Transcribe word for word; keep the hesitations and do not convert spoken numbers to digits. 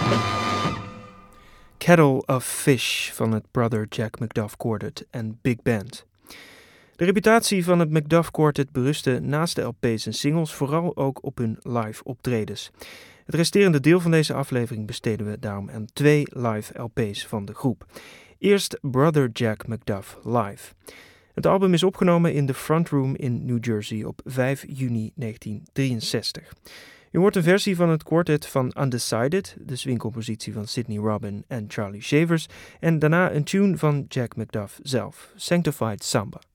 Kettle of Fish van het Brother Jack Macduff Quartet en Big Band. De reputatie van het Macduff Quartet berustte naast de L P's en singles vooral ook op hun live optredens. Het resterende deel van deze aflevering besteden we daarom aan twee live L P's van de groep. Eerst Brother Jack Macduff Live. Het album is opgenomen in de Front Room in New Jersey op vijf juni negentien drieënzestig. U hoort een versie van het quartet van Undecided, de swingcompositie van Sidney Robin en Charlie Shavers, en daarna een tune van Jack Macduff zelf, Sanctified Samba.